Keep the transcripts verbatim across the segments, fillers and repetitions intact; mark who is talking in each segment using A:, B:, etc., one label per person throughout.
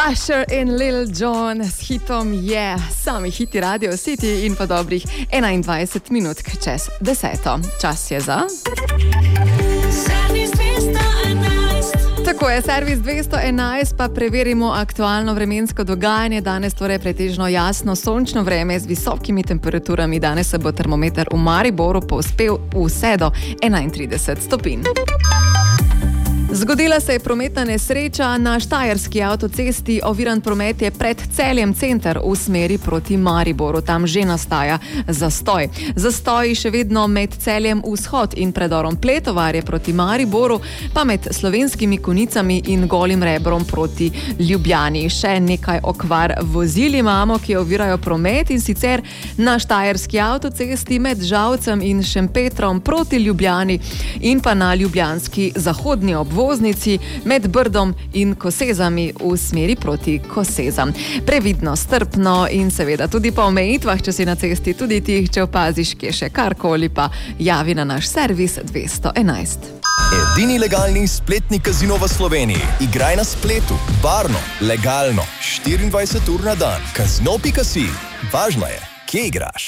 A: Usher in Lil Jon s hitom Je, sami hiti Radio City in pa dobrih enaindvajset minut čez deseto. Čas je za... Tako je, servis dvesto enajst, pa preverimo aktualno vremensko dogajanje. Danes torej pretežno jasno, sončno vreme z visokimi temperaturami. Danes se bo termometer v Mariboru povzpel vse do enaintrideset stopinj. Zgodila se je prometna nesreča na štajerski avtocesti. Oviran promet je pred Celjem center v smeri proti Mariboru. Tam že nastaja zastoj. Zastoji še vedno med Celjem vzhod in predorom Pletovarje proti Mariboru, pa med Slovenskimi Konicami in Golim Rebrom proti Ljubljani. Še nekaj okvar vozil imamo, ki ovirajo promet, in sicer na štajerski avtocesti med Žalcem in Šempetrom proti Ljubljani in pa na ljubljanski zahodni obvoznici med Brdom in Kosezami v smeri proti Kosezam. Previdno, strpno in seveda tudi po omejitvah, če si na cesti, tudi ti, če opaziš, kje še karkoli, pa javi na naš servis dvesto enajst.
B: Edini legalni spletni kazino v Sloveniji. Igraj na spletu, varno, legalno, štiriindvajset ur na dan. Kazino pika si. Važno je, kje igraš.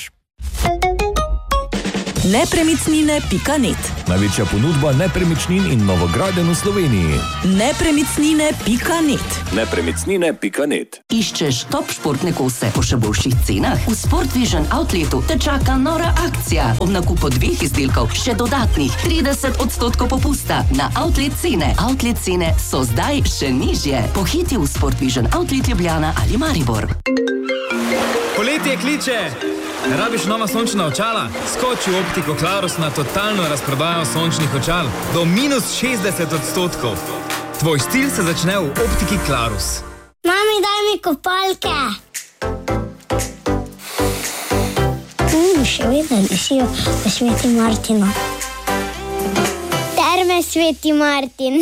C: Nepremičnine pika net.
D: Največja ponudba nepremičnin in novogradenj v Sloveniji.
C: Nepremičnine pika net.
D: Nepremičnine pika net.
C: Iščeš top športne kose po še boljših cenah? V Sport Vision Outletu te čaka nora akcija. Ob nakupu dveh izdelkov še dodatnih trideset odstotkov popusta na outlet cene. Outlet cene so zdaj še nižje. Pohiti v Sport Vision Outlet Ljubljana ali Maribor.
E: Poletje kliče! Rabiš nova sončna očala? Skoči v Optiko Clarus na totalno razprodajo sončnih očal. Do minus šestdeset odstotkov. Tvoj stil se začne v Optiki Clarus.
F: Mami, daj mi kopalke. Mm, še vedno nisijo v Sveti Martinu. Terme Sveti Martin.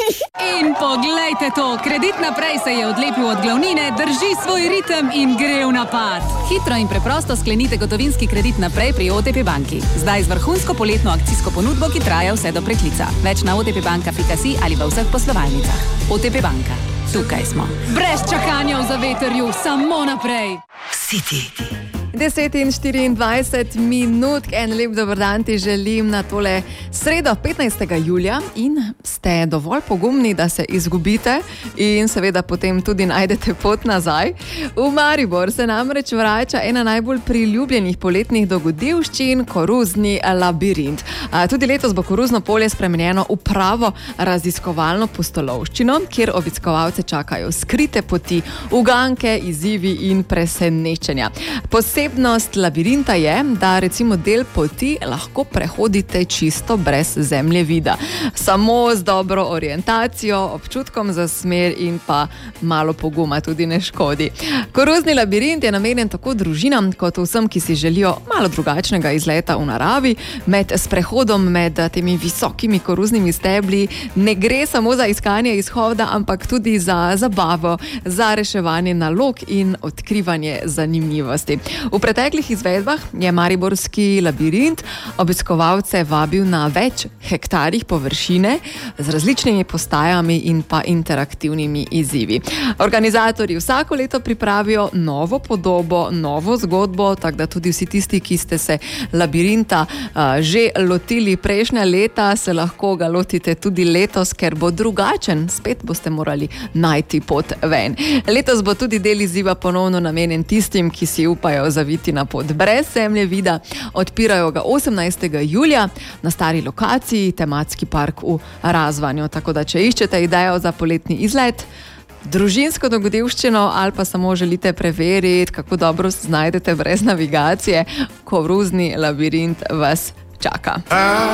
G: In poglejte to, kredit naprej se je odlepil od glavnine, drži svoj ritem in gre v napad. Hitro in preprosto sklenite gotovinski kredit naprej pri O T P banki. Zdaj z vrhunsko poletno akcijsko ponudbo, ki traja vse do preklica. Več na otpbanka pika si ali v vseh poslovalnicah. O T P banka. Tukaj smo. Brez čakanja v zavetrju, samo naprej.
C: City.
A: deset in štiriindvajset minut, en lep dober dan ti želim na tole sredo petnajstega julija in ste dovolj pogumni, da se izgubite in seveda potem tudi najdete pot nazaj. V Maribor se namreč vrača ena najbolj priljubljenih poletnih dogodivščin, koruzni labirint. A, tudi letos bo koruzno polje spremenjeno v pravo raziskovalno pustolovščino, kjer obiskovalce čakajo skrite poti, uganke, izzivi in presenečenja. Posebnost labirinta je, da recimo del poti lahko prehodite čisto brez zemljevida. Samo z dobro orientacijo, občutkom za smer in pa malo poguma tudi ne škodi. Koruzni labirint je namenjen tako družinam kot vsem, ki si želijo malo drugačnega izleta v naravi. Med sprehodom med temi visokimi koruznimi stebli ne gre samo za iskanje izhoda, ampak tudi za zabavo, za reševanje nalog in odkrivanje zanimivosti. V preteklih izvedbah je mariborski labirint obiskovalce vabil na več hektarjih površine z različnimi postajami in pa interaktivnimi izzivi. Organizatorji vsako leto pripravijo novo podobo, novo zgodbo, tako da tudi vsi tisti, ki ste se labirinta uh, že lotili prejšnja leta, se lahko ga lotite tudi letos, ker bo drugačen. Spet boste morali najti pot ven. Letos bo tudi del izziva ponovno namenjen tistim, ki si upajo zaviti na pot brez zemljevida. Odpirajo ga osemnajstega julija na stari lokaciji, tematski park v Razvanju. Tako da, če iščete idejo za poletni izlet, družinsko dogodivščino ali pa samo želite preveriti, kako dobro znajdete brez navigacije, koruzni labirint vas čaka.